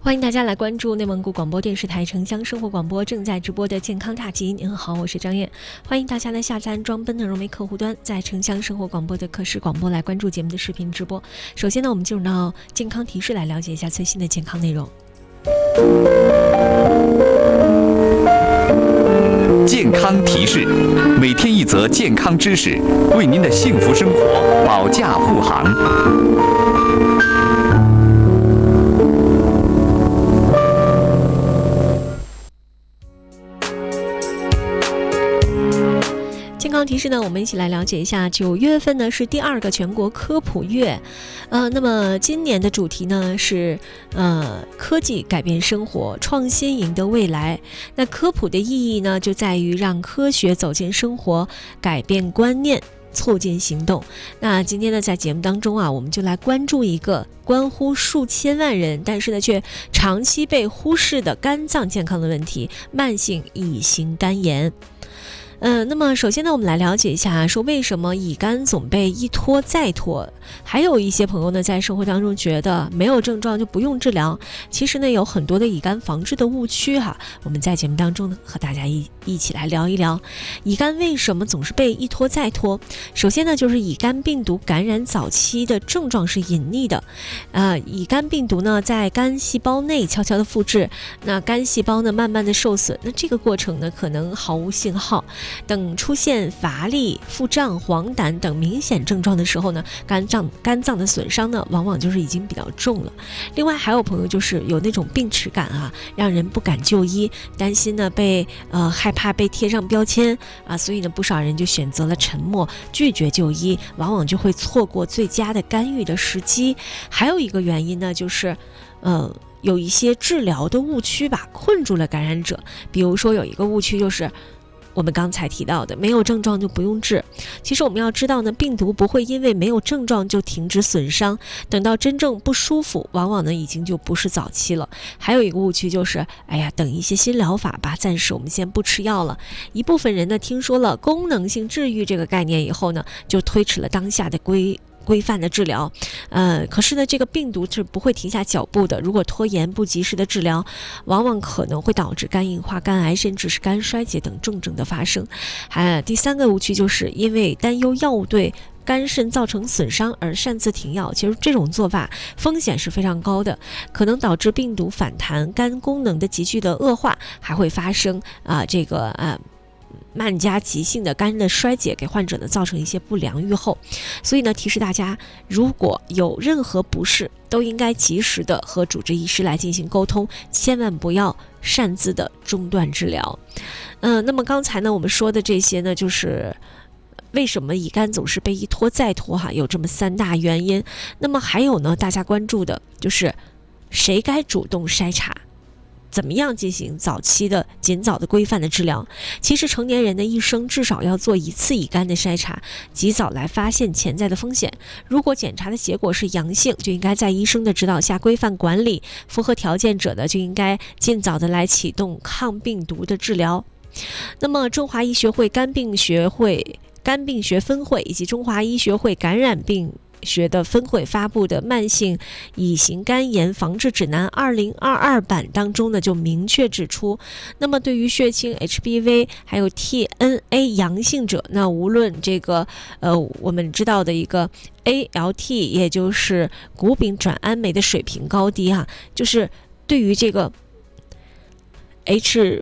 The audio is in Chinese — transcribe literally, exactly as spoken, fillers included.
欢迎大家来关注内蒙古广播电视台城乡生活广播正在直播的健康大集。您好，我是张燕，欢迎大家来下载安装奔腾融媒客户端，在城乡生活广播的可视广播来关注节目的视频直播。首先呢，我们进入到健康提示，来了解一下最新的健康内容。 健康提示，每天一则健康知识，为您的幸福生活保驾护航。 健康提示呢，我们一起来了解一下，九月份呢是第二个全国科普月，呃，那么今年的主题呢是呃科技改变生活，创新赢得未来。那科普的意义呢，就在于让科学走进生活，改变观念，促进行动。那今天呢，在节目当中啊，我们就来关注一个关乎数千万人，但是呢却长期被忽视的肝脏健康的问题——慢性乙型肝炎。嗯、呃，那么首先呢，我们来了解一下，说为什么乙肝总被一拖再拖？还有一些朋友呢，在生活当中觉得没有症状就不用治疗，其实呢，有很多的乙肝防治的误区哈。我们在节目当中呢，和大家一一起来聊一聊，乙肝为什么总是被一拖再拖？首先呢，就是乙肝病毒感染早期的症状是隐匿的，呃，乙肝病毒呢在肝细胞内悄悄的复制，那肝细胞呢慢慢的受损，那这个过程呢可能毫无信号。等出现乏力、腹胀、黄疸等明显症状的时候呢，肝脏肝脏的损伤呢，往往就是已经比较重了。另外还有朋友就是有那种病耻感啊，让人不敢就医，担心呢被呃害怕被贴上标签啊，所以呢不少人就选择了沉默，拒绝就医，往往就会错过最佳的干预的时机。还有一个原因呢，就是呃。有一些治疗的误区吧，困住了感染者。比如说有一个误区就是我们刚才提到的，没有症状就不用治。其实我们要知道呢，病毒不会因为没有症状就停止损伤，等到真正不舒服，往往呢已经就不是早期了。还有一个误区就是，哎呀，等一些新疗法吧，暂时我们先不吃药了。一部分人呢，听说了功能性治愈这个概念以后呢，就推迟了当下的规规范的治疗，呃，可是呢，这个病毒是不会停下脚步的。如果拖延不及时的治疗，往往可能会导致肝硬化、肝癌，甚至是肝衰竭等重症的发生。还第三个误区就是因为担忧药物对肝肾造成损伤而擅自停药，其实这种做法风险是非常高的，可能导致病毒反弹、肝功能的急剧的恶化，还会发生啊、呃、这个呃。慢加急性的肝的衰竭，给患者呢造成一些不良预后。所以呢，提示大家，如果有任何不适，都应该及时的和主治医师来进行沟通，千万不要擅自的中断治疗。嗯、呃，那么刚才呢，我们说的这些呢，就是为什么乙肝总是被一拖再拖哈，有这么三大原因。那么还有呢，大家关注的就是谁该主动筛查？怎么样进行早期的尽早的规范的治疗？其实成年人的一生至少要做一次乙肝的筛查，及早来发现潜在的风险。如果检查的结果是阳性，就应该在医生的指导下规范管理，符合条件者呢，就应该尽早的来启动抗病毒的治疗。那么中华医学会肝病学会肝病学分会以及中华医学会感染病学的分会发布的慢性乙型肝炎防治指南二零二二版当中呢，就明确指出，那么对于血清 H B V 还有 T N A 阳性者，那无论这个呃我们知道的一个 A L T， 也就是谷丙转氨酶的水平高低哈、啊，就是对于这个 H